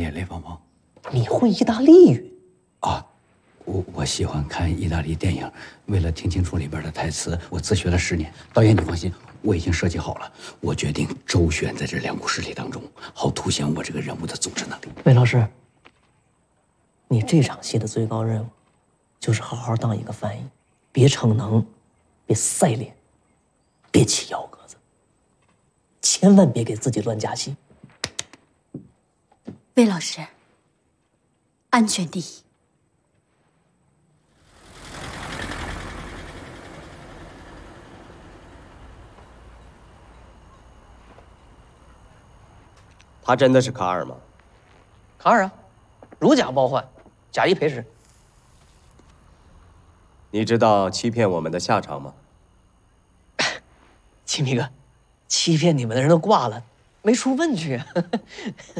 眼泪汪汪。 你会意大利语啊？我喜欢看意大利电影，为了听清楚里边的台词，我自学了10年。导演，你放心，我已经设计好了，我决定周旋在这2股势力当中，好凸显我这个人物的组织能力。 魏老师，你这场戏的最高任务，就是好好当一个翻译，别逞能，别赛脸，别起幺鸽子，千万别给自己乱加戏。 魏老师，安全第一。 他真的是卡尔吗？ 卡尔啊，如假包换，假一赔十。 你知道欺骗我们的下场吗？ 青皮哥，欺骗你们的人都挂了，没处问去啊。